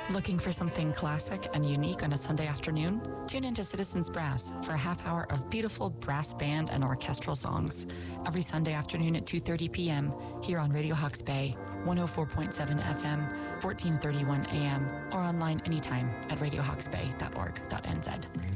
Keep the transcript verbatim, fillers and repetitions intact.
Looking for something classic and unique on a Sunday afternoon? Tune into Citizens Brass for a half hour of beautiful brass band and orchestral songs every Sunday afternoon at two thirty p.m. here on Radio Hawke's Bay, one oh four point seven F M, fourteen thirty-one A M, or online anytime at radio hawks bay dot org dot n z.